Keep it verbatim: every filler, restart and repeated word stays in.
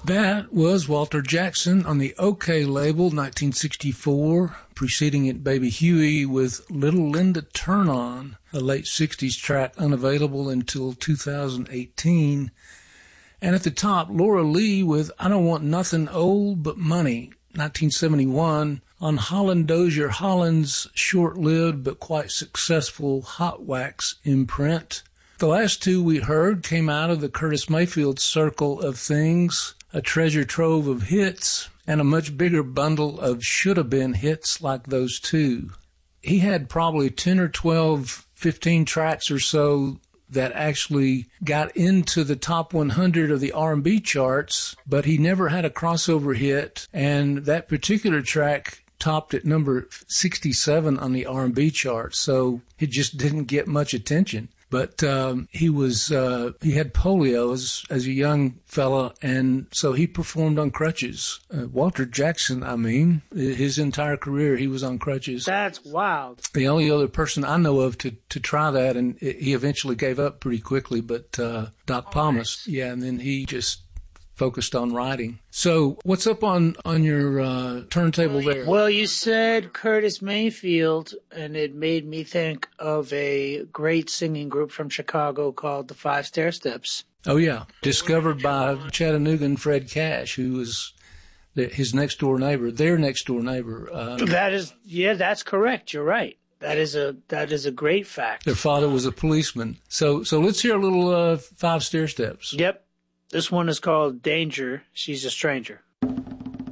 That was Walter Jackson on the OK label, nineteen sixty-four, preceding it Baby Huey with Little Linda Turn On, a late sixties track unavailable until two thousand eighteen. And at the top, Laura Lee with I Don't Want Nothing Old But Money, nineteen seventy-one, on Holland Dozier Holland's short-lived but quite successful Hot Wax imprint. The last two we heard came out of the Curtis Mayfield circle of things, a treasure trove of hits, and a much bigger bundle of should-have-been hits like those two. He had probably ten or twelve, fifteen tracks or so that actually got into the top one hundred of the R and B charts, but he never had a crossover hit, and that particular track topped at number sixty-seven on the R and B chart, so it just didn't get much attention. But um, he was uh, he had polio as as a young fella, and so he performed on crutches. Uh, Walter Jackson, I mean, his entire career he was on crutches. That's wild. The only other person I know of to, to try that, and it, he eventually gave up pretty quickly, but uh, Doc Thomas, yeah, and then he just focused on writing. So what's up on, on your uh, turntable there? Well, you said Curtis Mayfield, and it made me think of a great singing group from Chicago called the Five Stairsteps. Oh, yeah. Discovered by Chattanoogan Fred Cash, who was the, his next-door neighbor, their next-door neighbor. Uh, that is, yeah, that's correct. You're right. That is a that is a great fact. Their father was a policeman. So so let's hear a little uh, Five Stairsteps. Yep. This one is called Danger, She's a Stranger.